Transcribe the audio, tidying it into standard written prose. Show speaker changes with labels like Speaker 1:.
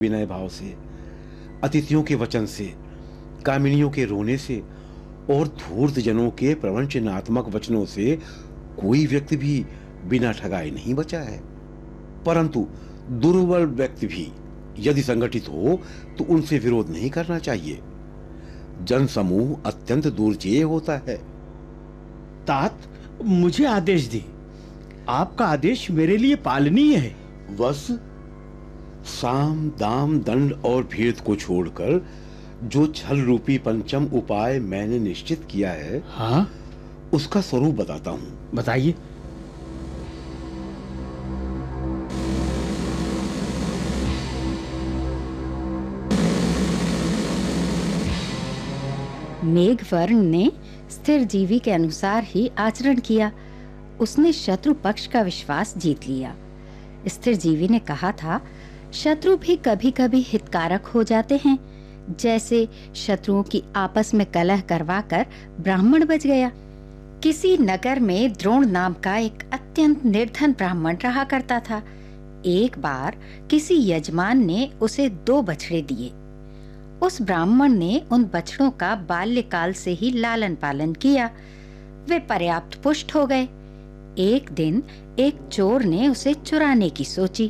Speaker 1: विनय भाव से, अतिथियों के वचन से, कामिनियों के रोने से और धूर्त जनों के प्रवंचनात्मक वचनों से कोई व्यक्ति भी बिना ठगाए नहीं बचा है। परंतु दुर्बल व्यक्ति भी यदि संगठित हो तो उनसे विरोध नहीं करना चाहिए। जनसमूह अत्यंत दुर्जेय होता है।
Speaker 2: तात, मुझे आदेश दी। आपका आदेश मेरे लिए पालनीय है।
Speaker 1: बस साम दाम दंड और भेद को छोड़कर जो छल रूपी पंचम उपाय मैंने निश्चित किया है,
Speaker 2: हाँ,
Speaker 1: उसका स्वरूप बताता हूं।
Speaker 2: बताइए।
Speaker 3: मेघवर्ण ने स्थिर जीवी के अनुसार ही आचरण किया। उसने शत्रु पक्ष का विश्वास जीत लिया। स्थिर जीवी ने कहा था, शत्रु भी कभी कभी हितकारक हो जाते हैं। जैसे शत्रुओं की आपस में कलह करवाकर ब्राह्मण बच गया। किसी नगर में द्रोण नाम का एक अत्यंत निर्धन ब्राह्मण रहा करता था। एक बार किसी यजमान ने उसे 2 बछड़े दिए। उस ब्राह्मण ने उन बछड़ों का बाल्यकाल से ही लालन पालन किया। वे पर्याप्त पुष्ट हो गए। एक दिन एक चोर ने उसे चुराने की सोची।